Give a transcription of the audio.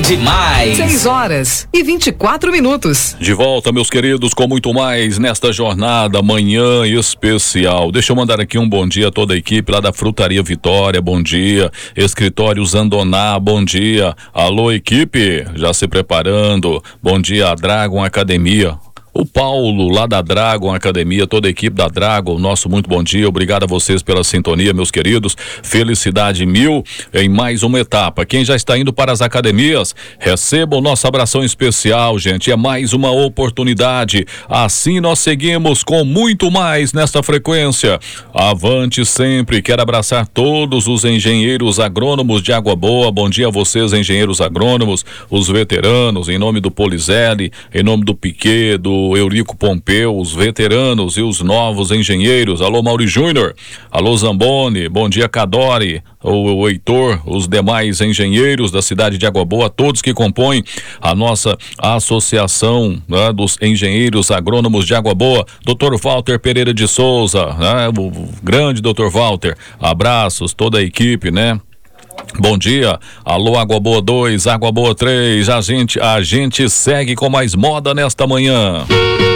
demais. 6h24. De volta, meus queridos, com muito mais nesta jornada, manhã especial. Deixa eu mandar aqui um bom dia a toda a equipe lá da Frutaria Vitória, bom dia. Escritório Zandoná, bom dia. Alô, equipe, já se preparando. Bom dia, Dragon Academia. O Paulo, lá da Dragon Academia, toda a equipe da Dragon, nosso muito bom dia, obrigado a vocês pela sintonia, meus queridos, felicidade mil em mais uma etapa. Quem já está indo para as academias, receba o nosso abração especial, gente, é mais uma oportunidade, assim nós seguimos com muito mais nesta frequência. Avante sempre, quero abraçar todos os engenheiros agrônomos de Água Boa, bom dia a vocês, engenheiros agrônomos, os veteranos, em nome do Polizelli, em nome do Piquet, do Eurico Pompeu, os veteranos e os novos engenheiros. Alô, Mauri Júnior, alô, Zamboni, bom dia, Cadore, o Heitor, os demais engenheiros da cidade de Água Boa, todos que compõem a nossa associação, né, dos engenheiros agrônomos de Água Boa. Dr. Walter Pereira de Souza, né, o grande Dr. Walter, abraços, toda a equipe, né? Bom dia, alô, Água Boa 2, Água Boa 3, a gente segue com mais moda nesta manhã.